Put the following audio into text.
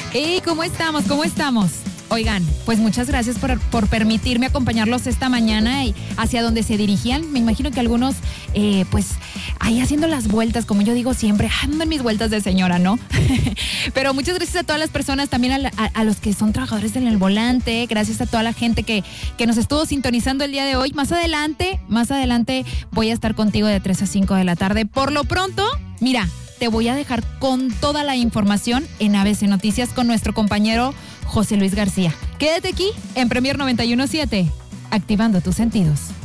Hey, ¿cómo estamos? ¿Cómo estamos? Oigan, pues muchas gracias por permitirme acompañarlos esta mañana y hacia donde se dirigían. Me imagino que algunos, pues, ahí haciendo las vueltas, como yo digo siempre, ando en mis vueltas de señora, ¿no? Pero muchas gracias a todas las personas, también a los que son trabajadores en el volante, gracias a toda la gente que nos estuvo sintonizando el día de hoy. Más adelante voy a estar contigo de 3 a 5 de la tarde. Por lo pronto, mira, te voy a dejar con toda la información en ABC Noticias con nuestro compañero José Luis García. Quédate aquí en Premier 91.7, activando tus sentidos.